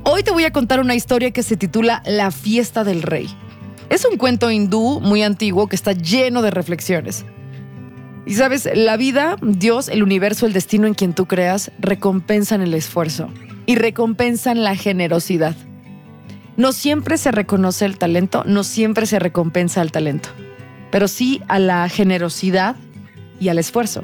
Hoy te voy a contar una historia que se titula La fiesta del rey. Es un cuento hindú muy antiguo que está lleno de reflexiones. Y sabes, la vida, Dios, el universo, el destino en quien tú creas, recompensan el esfuerzo y recompensan la generosidad. No siempre se reconoce el talento, no siempre se recompensa el talento, pero sí a la generosidad y al esfuerzo.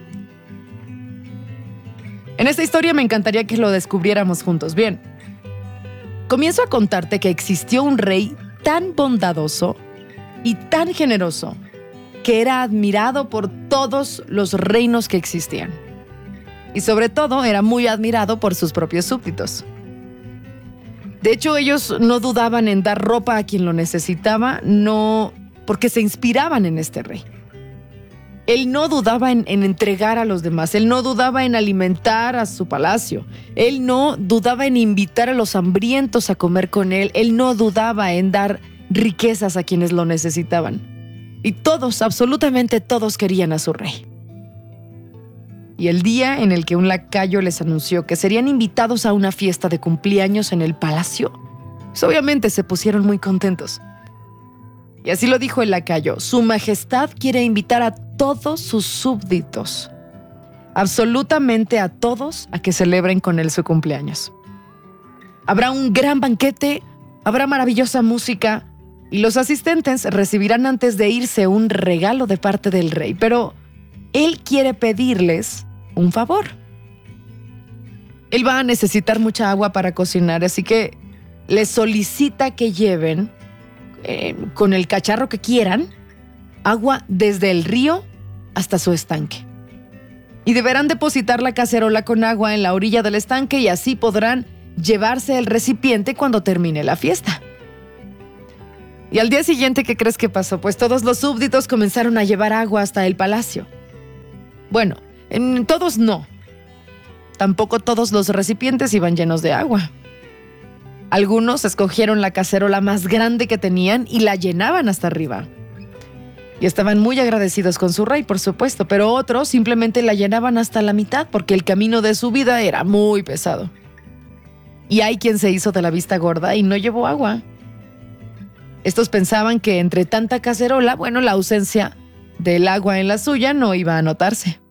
En esta historia me encantaría que lo descubriéramos juntos. Bien, comienzo a contarte que existió un rey tan bondadoso y tan generoso que era admirado por todos los reinos que existían. Y sobre todo era muy admirado por sus propios súbditos. De hecho, ellos no dudaban en dar ropa a quien lo necesitaba, no porque se inspiraban en este rey. Él no dudaba en entregar a los demás, él no dudaba en alimentar a su palacio, él no dudaba en invitar a los hambrientos a comer con él, él no dudaba en dar riquezas a quienes lo necesitaban. Y todos, absolutamente todos querían a su rey. Y el día en el que un lacayo les anunció que serían invitados a una fiesta de cumpleaños en el palacio, pues obviamente se pusieron muy contentos. Y así lo dijo el lacayo: Su Majestad quiere invitar a todos sus súbditos, absolutamente a todos, a que celebren con él su cumpleaños. Habrá un gran banquete, habrá maravillosa música y los asistentes recibirán antes de irse un regalo de parte del rey, pero él quiere pedirles un favor. Él va a necesitar mucha agua para cocinar, así que les solicita que lleven, con el cacharro que quieran, agua desde el río hasta su estanque. Y deberán depositar la cacerola con agua en la orilla del estanque y así podrán llevarse el recipiente cuando termine la fiesta. Y al día siguiente, ¿qué crees que pasó? Pues todos los súbditos comenzaron a llevar agua hasta el palacio. Bueno, todos no. Tampoco todos los recipientes iban llenos de agua. Algunos escogieron la cacerola más grande que tenían y la llenaban hasta arriba. Y estaban muy agradecidos con su rey, por supuesto, pero otros simplemente la llenaban hasta la mitad porque el camino de su vida era muy pesado. Y hay quien se hizo de la vista gorda y no llevó agua. Estos pensaban que entre tanta cacerola, la ausencia del agua en la suya no iba a notarse.